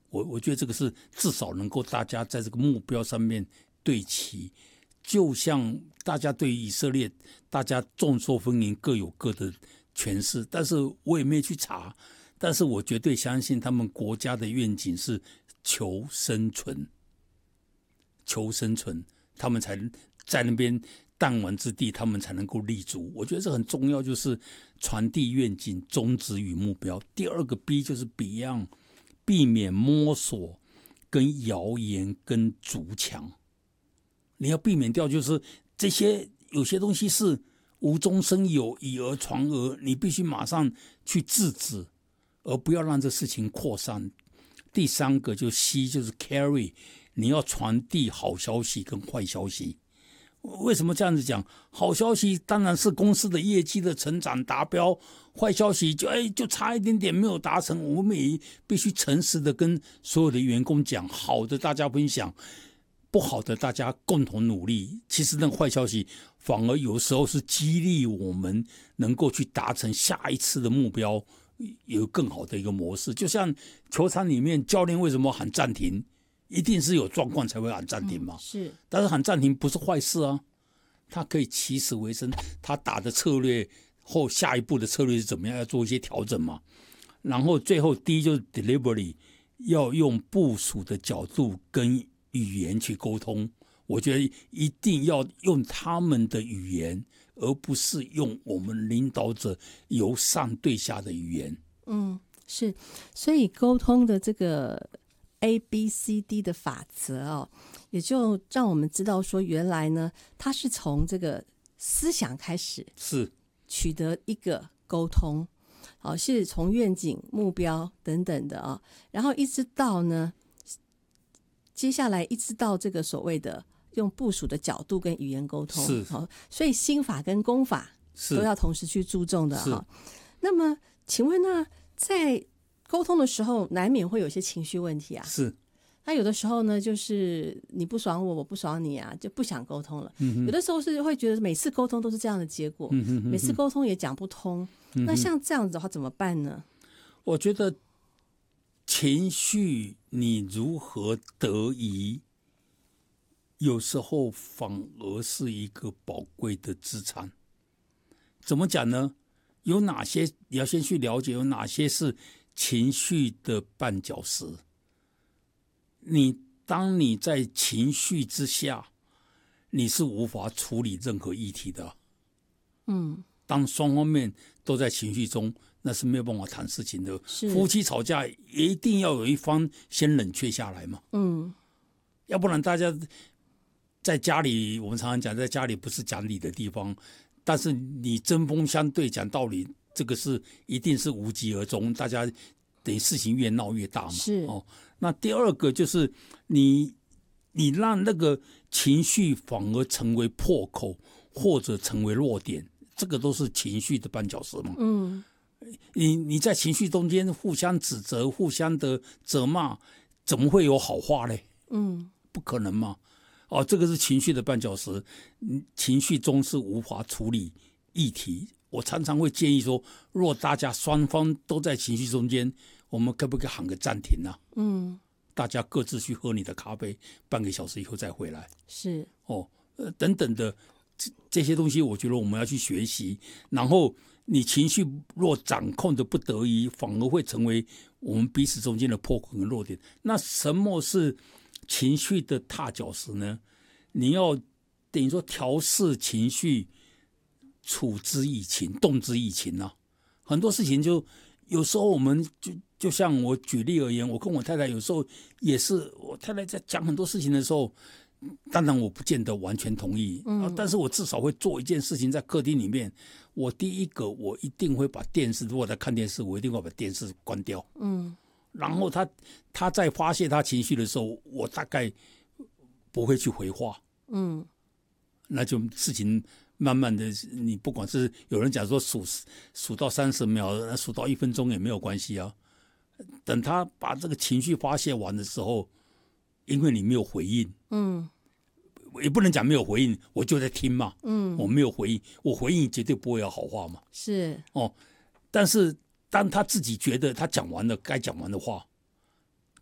我觉得这个是至少能够大家在这个目标上面对齐，就像大家对以色列，大家众说纷纭，各有各的诠释，但是我也没去查，但是我绝对相信他们国家的愿景是求生存，求生存，他们才在那边弹丸之地，他们才能够立足。我觉得这很重要，就是传递愿景、宗旨与目标。第二个 B 就是 Beyond， 避免摸索、跟谣言、跟筑墙。你要避免掉，就是这些有些东西是无中生有、以讹传讹，你必须马上去制止，而不要让这事情扩散。第三个就 C， 就是 carry， 你要传递好消息跟坏消息。为什么这样子讲？好消息当然是公司的业绩的成长达标，坏消息就差一点点没有达成。我们也必须诚实的跟所有的员工讲，好的大家分享，不好的大家共同努力。其实那个坏消息反而有时候是激励我们能够去达成下一次的目标，有更好的一个模式。就像球场里面教练为什么喊暂停，一定是有状况才会喊暂停嘛。 是， 但是喊暂停不是坏事啊，他可以起死回生，他打的策略后下一步的策略是怎么样，要做一些调整嘛。然后最后第一就是 delivery， 要用部署的角度跟语言去沟通。我觉得一定要用他们的语言，而不是用我们领导者由上对下的语言。 是，所以沟通的这个ABCD 的法则哦，也就让我们知道说，原来呢，它是从这个思想开始， 是取得一个沟通，好，是从愿景、目标等等的啊，然后一直到呢，接下来一直到这个所谓的用部署的角度跟语言沟通， 是好，所以心法跟功法都要同时去注重的哈。那么，请问呢，在沟通的时候，难免会有些情绪问题啊。 是， 那有的时候呢，就是你不爽我，我不爽你啊，就不想沟通了。有的时候是会觉得每次沟通都是这样的结果，每次沟通也讲不通。那像这样子的话怎么办呢？ 我觉得情绪你如何得宜，有时候反而是一个宝贵的资产。怎么讲呢？有哪些你要先去了解，有哪些是情绪的绊脚石。当你在情绪之下，你是无法处理任何议题的。当双方面都在情绪中，那是没有办法谈事情的。夫妻吵架一定要有一方先冷却下来嘛。要不然大家在家里，我们常常讲，在家里不是讲理的地方，但是你针锋相对讲道理，这个是一定是无疾而终，大家等于事情越闹越大嘛。 是那第二个就是你让那个情绪反而成为破口或者成为弱点，这个都是情绪的绊脚石嘛。你在情绪中间互相指责、互相的责骂，怎么会有好话嘞？不可能嘛。这个是情绪的绊脚石，情绪中是无法处理议题。我常常会建议说，若大家双方都在情绪中间，我们可不可以喊个暂停啊？大家各自去喝你的咖啡，半个小时以后再回来。 是等等的这些东西，我觉得我们要去学习。然后你情绪若掌控的不得已，反而会成为我们彼此中间的破口跟弱点。那什么是情绪的踏脚石呢？你要等于说调试情绪，处之以情，动之以情啊。很多事情就有时候我们就像我举例而言，我跟我太太有时候也是，我太太在讲很多事情的时候，当然我不见得完全同意，但是我至少会做一件事情，在客厅里面，我第一个我一定会把电视，如果在看电视，我一定会把电视关掉。然后他在发泄他情绪的时候，我大概不会去回话。那就事情慢慢的，你不管是有人讲说数到30秒，数到1分钟也没有关系啊。等他把这个情绪发泄完的时候，因为你没有回应，也不能讲没有回应，我就在听嘛，我没有回应，我回应绝对不会有好话嘛， 是但是当他自己觉得他讲完了该讲完的话，